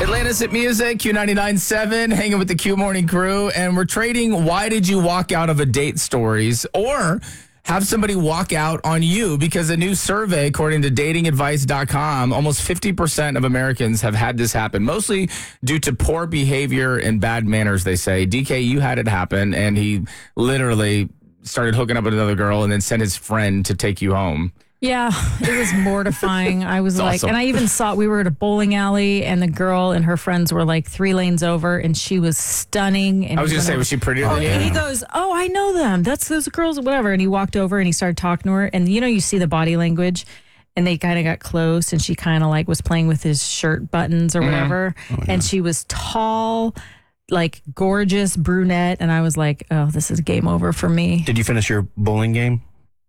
Atlantis at Music, Q99.7, hanging with the Q Morning crew, and we're trading why did you walk out of a date stories, or have somebody walk out on you, because a new survey, according to datingadvice.com, almost 50% of Americans have had this happen, mostly due to poor behavior and bad manners, they say. DK, you had it happen, and he literally started hooking up with another girl and then sent his friend to take you home. Yeah, it was mortifying. I was like, awesome. And I even saw, we were at a bowling alley and the girl and her friends were like 3 lanes over and she was stunning. And I was going to say, was she prettier than you? And he goes, oh, I know them. That's those girls, whatever. And he walked over and he started talking to her. And you see the body language and they kind of got close and she kind of like was playing with his shirt buttons or whatever. Oh, yeah. And she was tall, like gorgeous brunette. And I was like, oh, this is game over for me. Did you finish your bowling game?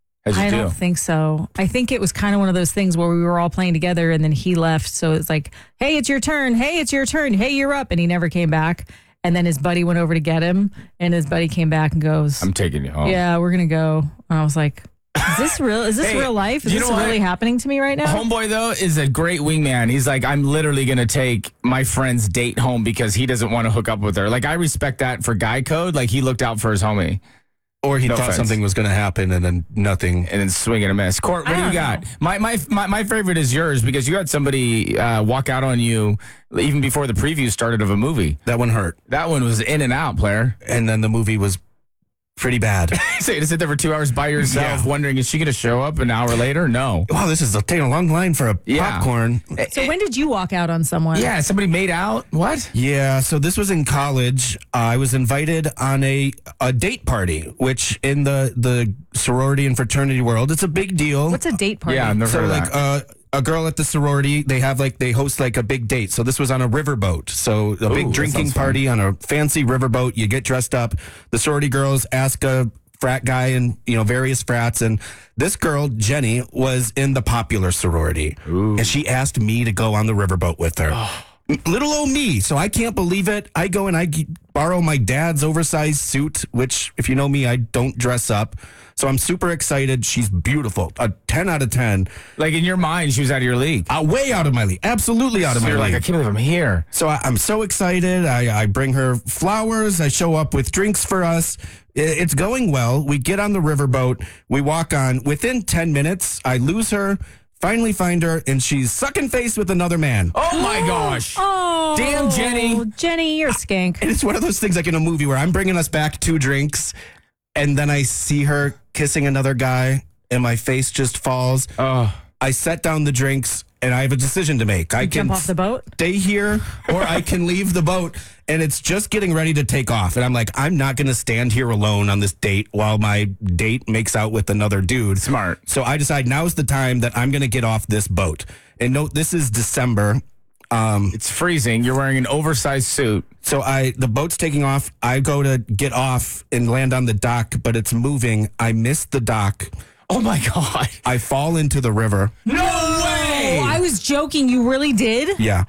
I don't think so. I think it was kind of one of those things where we were all playing together and then he left. So it's like, hey, it's your turn. Hey, it's your turn. Hey, you're up. And he never came back. And then his buddy went over to get him. And his buddy came back and goes, I'm taking you home. Yeah, we're going to go. And I was like, is this real? Is this real life? Is this really happening to me right now? Homeboy, though, is a great wingman. He's like, I'm literally going to take my friend's date home because he doesn't want to hook up with her. Like, I respect that for guy code. Like, he looked out for his homie. Or he thought something was going to happen and then nothing. And then swing and a miss. Court, what do you got? My favorite is yours because you had somebody walk out on you even before the preview started of a movie. That one hurt. That one was in and out, player. And then the movie was pretty bad. So you had to sit there for 2 hours by yourself wondering, is she going to show up an hour later? No. Wow, this is taking a long line for a popcorn. So when did you walk out on someone? Yeah, somebody made out. What? Yeah, so this was in college. I was invited on a date party, which in the sorority and fraternity world, it's a big deal. What's a date party? Yeah, I've never heard of that. A girl at the sorority, they host like a big date. So this was on a riverboat. So a big drinking party on a fancy riverboat. You get dressed up. The sorority girls ask a frat guy and, various frats. And this girl, Jenny, was in the popular sorority. Ooh. And she asked me to go on the riverboat with her. Oh. Little old me. So I can't believe it. I go and I borrow my dad's oversized suit, which, if you know me, I don't dress up. So I'm super excited. She's beautiful. A 10 out of 10. Like in your mind, she was out of your league. Way out of my league. Absolutely out of my league. You're like, I can't believe I'm here. So I'm so excited. I bring her flowers. I show up with drinks for us. It's going well. We get on the riverboat. We walk on. Within 10 minutes, I lose her. Finally find her, and she's sucking face with another man. Oh, my gosh. Oh, damn, Jenny. Jenny, you're a skank. And it's one of those things like in a movie where I'm bringing us back 2 drinks, and then I see her kissing another guy, and my face just falls. Oh. I set down the drinks, and I have a decision to make. I can jump off the boat? Stay here, or I can leave the boat. And it's just getting ready to take off. And I'm like, I'm not going to stand here alone on this date while my date makes out with another dude. Smart. So I decide now's the time that I'm going to get off this boat. And note, this is December. It's freezing. You're wearing an oversized suit. So the boat's taking off. I go to get off and land on the dock, but it's moving. I miss the dock. Oh, my God. I fall into the river. No way! Oh, I was joking. You really did? Yeah.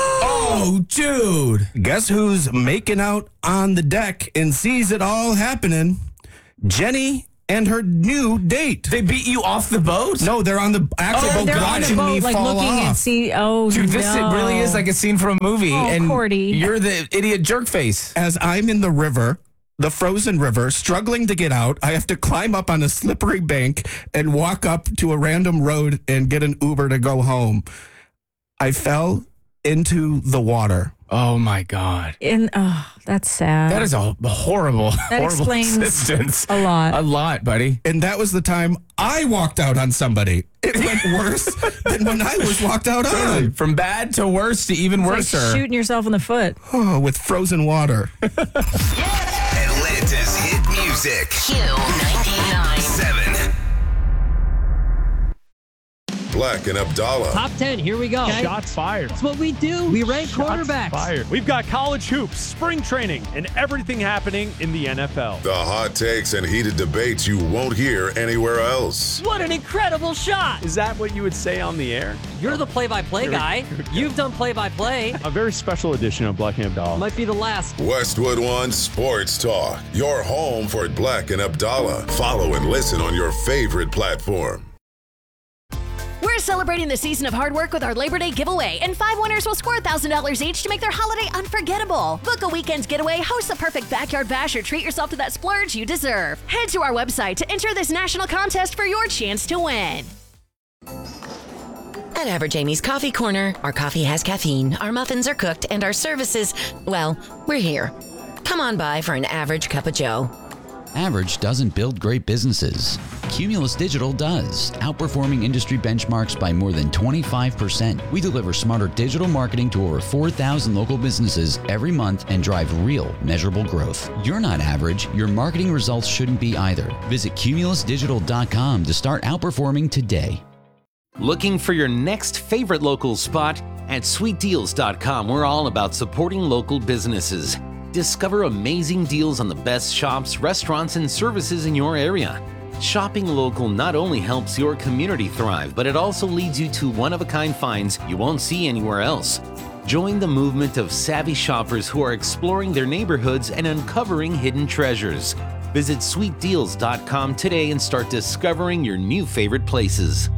Oh, dude. Guess who's making out on the deck and sees it all happening? Jenny and her new date. They beat you off the boat? No, they're on the actual boat watching me like fall looking off. And see, Dude, this really is like a scene from a movie. And Cordy. You're the idiot jerk face. As I'm in the river, the frozen river, struggling to get out, I have to climb up on a slippery bank and walk up to a random road and get an Uber to go home. I fell into the water. Oh, my God. That's sad. That is a horrible, that horrible explains existence. a lot. A lot, buddy. And that was the time I walked out on somebody. It went worse than when I was walked out on. From bad to worse to even worse. Like shooting yourself in the foot. Oh, with frozen water. Atlanta's hit music. Q99.7. Black and Abdallah. Top 10, here we go. Okay. Shots fired. That's what we do. We rank quarterbacks. Fired. We've got college hoops, spring training, and everything happening in the NFL. The hot takes and heated debates you won't hear anywhere else. What an incredible shot. Is that what you would say on the air? You're the play-by-play guy. You've done play-by-play. A very special edition of Black and Abdallah. Might be the last. Westwood One Sports Talk. Your home for Black and Abdallah. Follow and listen on your favorite platform. We're celebrating the season of hard work with our Labor Day giveaway, and 5 winners will score $1,000 each to make their holiday unforgettable. Book a weekend getaway, host the perfect backyard bash, or treat yourself to that splurge you deserve. Head to our website to enter this national contest for your chance to win. At Average Amy's Coffee Corner, our coffee has caffeine, our muffins are cooked, and our services, well, we're here. Come on by for an average cup of joe. Average doesn't build great businesses. Cumulus Digital does, outperforming industry benchmarks by more than 25%. We deliver smarter digital marketing to over 4,000 local businesses every month and drive real, measurable growth. You're not average. Your marketing results shouldn't be either. Visit cumulusdigital.com to start outperforming today. Looking for your next favorite local spot? At sweetdeals.com, we're all about supporting local businesses. Discover amazing deals on the best shops, restaurants, and services in your area. Shopping local not only helps your community thrive, but it also leads you to one-of-a-kind finds you won't see anywhere else. Join the movement of savvy shoppers who are exploring their neighborhoods and uncovering hidden treasures. Visit sweetdeals.com today and start discovering your new favorite places.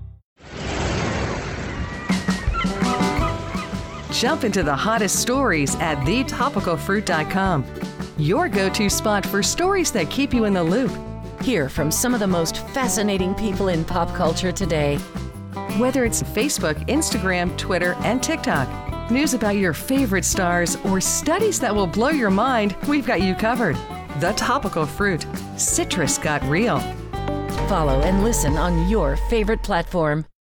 Jump into the hottest stories at thetopicalfruit.com. Your go-to spot for stories that keep you in the loop. Hear from some of the most fascinating people in pop culture today. Whether it's Facebook, Instagram, Twitter, and TikTok, news about your favorite stars, or studies that will blow your mind, we've got you covered. The Topical Fruit. Citrus got real. Follow and listen on your favorite platform.